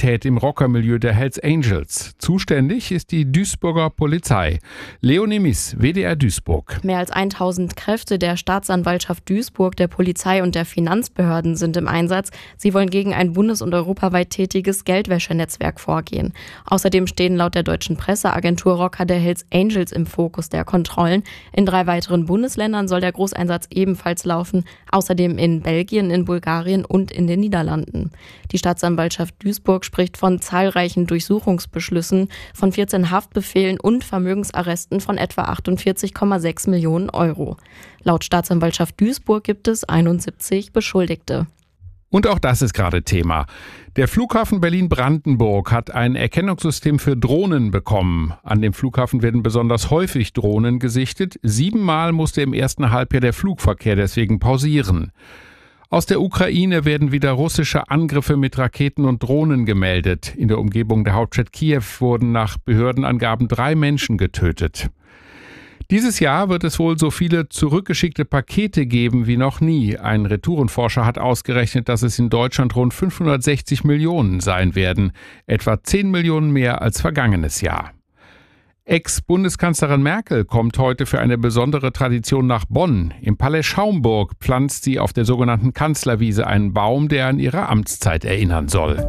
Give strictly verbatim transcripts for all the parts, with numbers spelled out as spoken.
Kriminalität im Rockermilieu der Hells Angels. Zuständig ist die Duisburger Polizei. Leonie Miss, W D R Duisburg. Mehr als tausend Kräfte der Staatsanwaltschaft Duisburg, der Polizei und der Finanzbehörden sind im Einsatz. Sie wollen gegen ein bundes- und europaweit tätiges Geldwäschenetzwerk vorgehen. Außerdem stehen laut der deutschen Presseagentur Rocker der Hells Angels im Fokus der Kontrollen. In drei weiteren Bundesländern soll der Großeinsatz ebenfalls laufen. Außerdem in Belgien, in Bulgarien und in den Niederlanden. Die Staatsanwaltschaft Duisburg spricht von zahlreichen Durchsuchungsbeschlüssen, von vierzehn Haftbefehlen und Vermögensarresten von etwa achtundvierzig Komma sechs Millionen Euro. Laut Staatsanwaltschaft Duisburg gibt es einundsiebzig Beschuldigte. Und auch das ist gerade Thema. Der Flughafen Berlin-Brandenburg hat ein Erkennungssystem für Drohnen bekommen. An dem Flughafen werden besonders häufig Drohnen gesichtet. Siebenmal musste im ersten Halbjahr der Flugverkehr deswegen pausieren. Aus der Ukraine werden wieder russische Angriffe mit Raketen und Drohnen gemeldet. In der Umgebung der Hauptstadt Kiew wurden nach Behördenangaben drei Menschen getötet. Dieses Jahr wird es wohl so viele zurückgeschickte Pakete geben wie noch nie. Ein Retourenforscher hat ausgerechnet, dass es in Deutschland rund fünfhundertsechzig Millionen sein werden. Etwa zehn Millionen mehr als vergangenes Jahr. Ex-Bundeskanzlerin Merkel kommt heute für eine besondere Tradition nach Bonn. Im Palais Schaumburg pflanzt sie auf der sogenannten Kanzlerwiese einen Baum, der an ihre Amtszeit erinnern soll.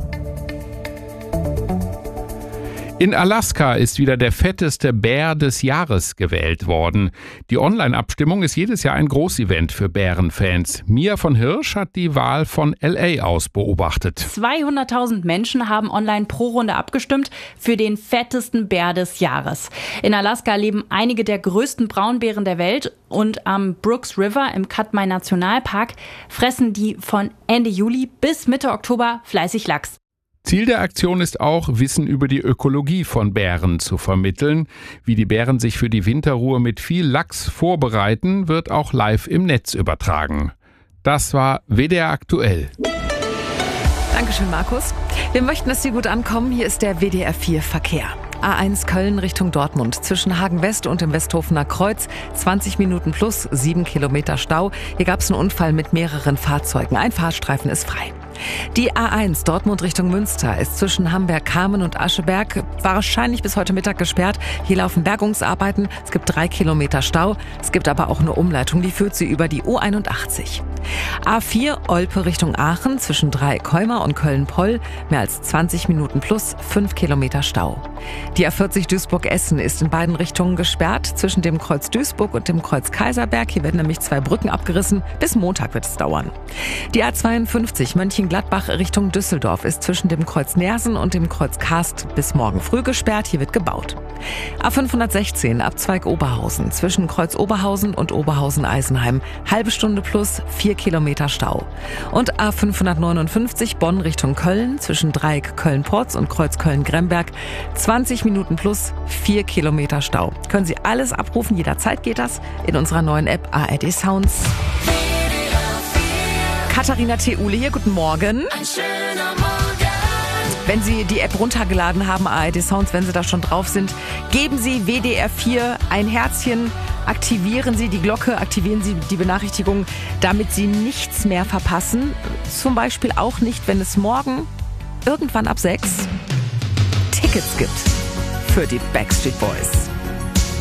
In Alaska ist wieder der fetteste Bär des Jahres gewählt worden. Die Online-Abstimmung ist jedes Jahr ein Großevent für Bärenfans. Mia von Hirsch hat die Wahl von L A aus beobachtet. zweihunderttausend Menschen haben online pro Runde abgestimmt für den fettesten Bär des Jahres. In Alaska leben einige der größten Braunbären der Welt und am Brooks River im Katmai Nationalpark fressen die von Ende Juli bis Mitte Oktober fleißig Lachs. Ziel der Aktion ist auch, Wissen über die Ökologie von Bären zu vermitteln. Wie die Bären sich für die Winterruhe mit viel Lachs vorbereiten, wird auch live im Netz übertragen. Das war W D R aktuell. Dankeschön, Markus. Wir möchten, dass Sie gut ankommen. Hier ist der W D R vier Verkehr. A eins Köln Richtung Dortmund. Zwischen Hagen West und dem Westhofener Kreuz. zwanzig Minuten plus, sieben Kilometer Stau. Hier gab es einen Unfall mit mehreren Fahrzeugen. Ein Fahrstreifen ist frei. Die A eins Dortmund Richtung Münster ist zwischen Hamberg-Kamen und Ascheberg wahrscheinlich bis heute Mittag gesperrt. Hier laufen Bergungsarbeiten. Es gibt drei Kilometer Stau. Es gibt aber auch eine Umleitung, die führt sie über die U einundachtzig. A vier Olpe Richtung Aachen zwischen Dreieck-Heuma und Köln-Poll. Mehr als zwanzig Minuten plus, fünf Kilometer Stau. Die A vierzig Duisburg-Essen ist in beiden Richtungen gesperrt. Zwischen dem Kreuz Duisburg und dem Kreuz Kaiserberg. Hier werden nämlich zwei Brücken abgerissen. Bis Montag wird es dauern. Die A zweiundfünfzig Mönchengladbach Richtung Düsseldorf ist zwischen dem Kreuz Nersen und dem Kreuz Karst bis morgen früh gesperrt. Hier wird gebaut. A fünfhundertsechzehn Abzweig Oberhausen zwischen Kreuz Oberhausen und Oberhausen-Eisenheim. Halbe Stunde plus, vier Kilometer Stau. Und A fünfhundertneunundfünfzig Bonn Richtung Köln zwischen Dreieck Köln-Porz und Kreuz Köln-Gremberg. zwanzig Minuten plus, vier Kilometer Stau. Können Sie alles abrufen, jederzeit geht das, in unserer neuen App A R D Sounds. Katharina Theule hier, guten Morgen. Ein schöner Morgen. Wenn Sie die App runtergeladen haben, A R D Sounds, wenn Sie da schon drauf sind, geben Sie W D R vier ein Herzchen, aktivieren Sie die Glocke, aktivieren Sie die Benachrichtigung, damit Sie nichts mehr verpassen. Zum Beispiel auch nicht, wenn es morgen irgendwann ab sechs Tickets gibt für die Backstreet Boys.